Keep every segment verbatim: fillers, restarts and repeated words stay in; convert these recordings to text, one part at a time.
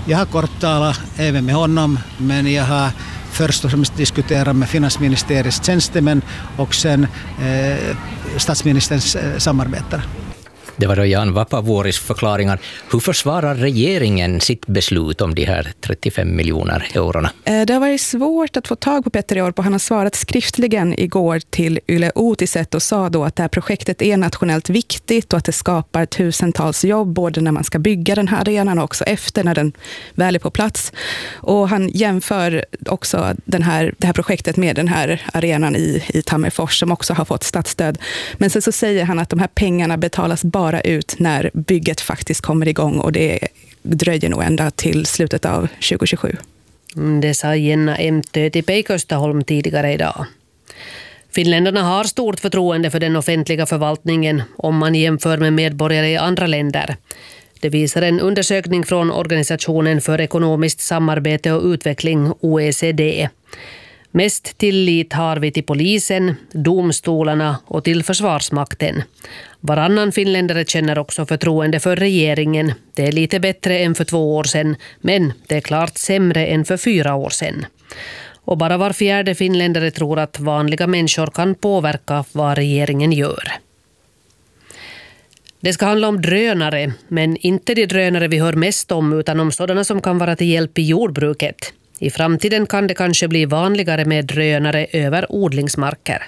Jag har korttalat även med honom, men jag har först och främst diskuterat med finansministeriets tjänstemän och sen eh, statsministerns eh, samarbetare. Det var då Jan Vapavuoris förklaringar. Hur försvarar regeringen sitt beslut om de här trettiofem miljoner eurona? Det har varit svårt att få tag på Petteri Orpo. Han har svarat skriftligen igår till Yle Uutiset och sa då att det här projektet är nationellt viktigt och att det skapar tusentals jobb både när man ska bygga den här arenan och också efter när den väl är på plats. Och han jämför också den här, det här projektet med den här arenan i, i Tammerfors som också har fått statsstöd. Men sen så säger han att de här pengarna betalas bara ut när bygget faktiskt kommer igång och det dröjer nog ända till slutet av tjugohundratjugosju. Det sa Jenna Emtö till Peikostaholm tidigare idag. Finländarna har stort förtroende för den offentliga förvaltningen om man jämför med medborgare i andra länder. Det visar en undersökning från Organisationen för ekonomiskt samarbete och utveckling, O E C D. Mest tillit har vi till polisen, domstolarna och till försvarsmakten. Varannan finländare känner också förtroende för regeringen. Det är lite bättre än för två år sedan, men det är klart sämre än för fyra år sedan. Och bara var fjärde finländare tror att vanliga människor kan påverka vad regeringen gör. Det ska handla om drönare, men inte de drönare vi hör mest om utan om sådana som kan vara till hjälp i jordbruket. I framtiden kan det kanske bli vanligare med drönare över odlingsmarker.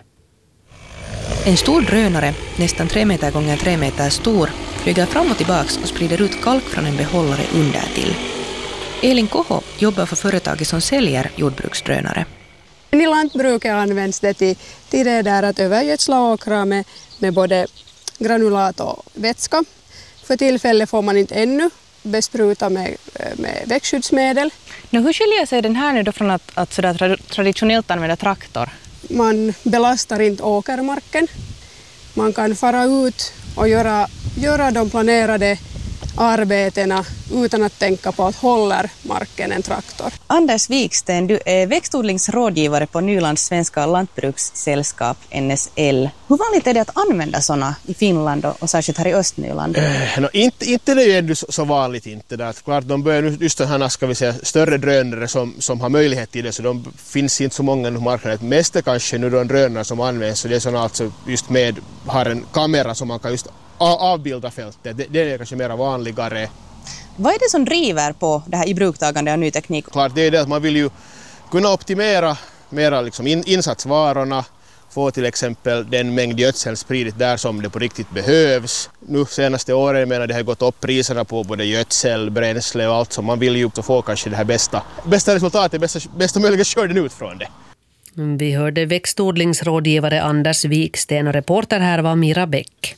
En stor drönare, nästan tre meter gånger tre meter stor, flyger fram och tillbaks och sprider ut kalk från en behållare under till. Elin Koho jobbar för företaget som säljer jordbruksdrönare. I lantbruket används det till, till det där att övergödsla åkrar med, med både granulat och vätska. För tillfället får man inte ännu bespruta med, med växtskyddsmedel. Nu, hur skiljer sig den här nu då från att, att sådär traditionellt använda traktor? Man belastar inte åkermarken. Man kan fara ut och göra, göra de planerade arbetena utan att tänka på att håller marken en traktor. Anders Wiksten, du är växtodlingsrådgivare på Nylands svenska lantbrukssällskap N S L. Hur vanligt är det att använda sådana i Finland och, och särskilt här i Östnyland? Eh, no, inte, inte det är ju ändå så, så vanligt inte. Där. Klart, de börjar nu just den här, ska vi säga, större drönare som, som har möjlighet till det, så de finns inte så många på marknaden. Mest är kanske nu de drönare som används, så det är sådana alltså just med, har en kamera som man kan just avbilda fältet. Det, det är kanske mer vanligare. Vad är det som driver på det här i bruktagande av ny teknik? Klart, det är det att man vill ju kunna optimera mera liksom in, insatsvarorna, få till exempel den mängd gödsel spridigt där som det på riktigt behövs. Nu senaste åren menar det har gått upp priserna på både gödsel, bränsle och allt, så man vill ju få kanske det här bästa, bästa resultatet, bästa, bästa möjliga skörden ut från det. Vi hörde växtodlingsrådgivare Anders Wiksten och reporter här var Mira Bäck.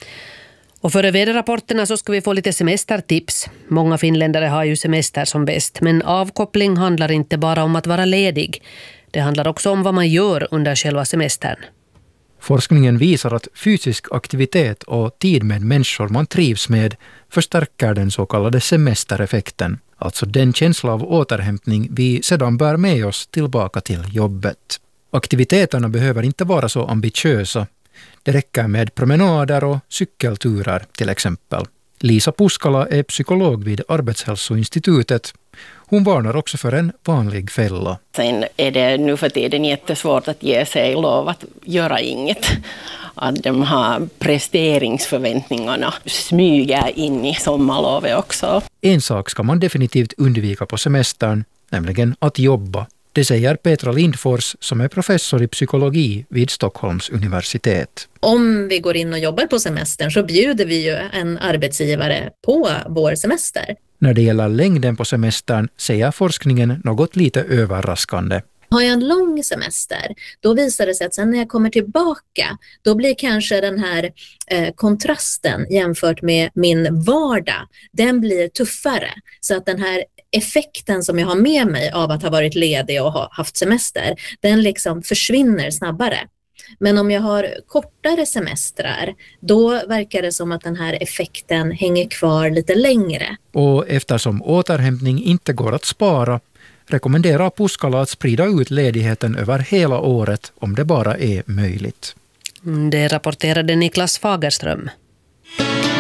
Och före väderrapporterna så ska vi få lite semestertips. Många finländare har ju semester som bäst, men avkoppling handlar inte bara om att vara ledig. Det handlar också om vad man gör under själva semestern. Forskningen visar att fysisk aktivitet och tid med människor man trivs med förstärker den så kallade semestereffekten. Alltså den känsla av återhämtning vi sedan bär med oss tillbaka till jobbet. Aktiviteterna behöver inte vara så ambitiösa. Det räcker med promenader och cykelturer till exempel. Lisa Puskala är psykolog vid Arbetshälsoinstitutet. Hon varnar också för en vanlig fälla. Sen är det nu för tiden jättesvårt att ge sig lov att göra inget. Att de här presteringsförväntningarna smyger in i sommarlovet också. En sak ska man definitivt undvika på semestern, nämligen att jobba. Det säger Petra Lindfors som är professor i psykologi vid Stockholms universitet. Om vi går in och jobbar på semestern så bjuder vi ju en arbetsgivare på vår semester. När det gäller längden på semestern säger forskningen något lite överraskande. Har jag en lång semester, då visar det sig att sen när jag kommer tillbaka, då blir kanske den här eh, kontrasten jämfört med min vardag, den blir tuffare. Så att den här effekten som jag har med mig av att ha varit ledig och ha haft semester, den liksom försvinner snabbare. Men om jag har kortare semestrar, då verkar det som att den här effekten hänger kvar lite längre. Och eftersom återhämtning inte går att spara, rekommenderar Puskala att sprida ut ledigheten över hela året om det bara är möjligt. Det rapporterade Niklas Fagerström.